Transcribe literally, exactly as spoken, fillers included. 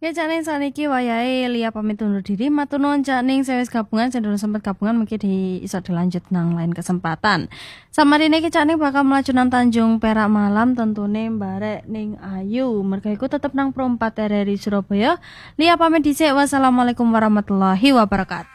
Ya Cak Ning saniki wayahe Lia pamit undur diri. Matur nuwun Cak Ning sewis gabungan sendiri sempat gabungan mungkin di iso dilanjut nang lain kesempatan. Samarine iki Cak Ning bakal melaju nang Tanjung Perak malam tentune mbarek ning Ayu. Merga iku tetep nang Pro empat R R I Surabaya. Lia pamit dhisik. Wassalamualaikum warahmatullahi wabarakatuh.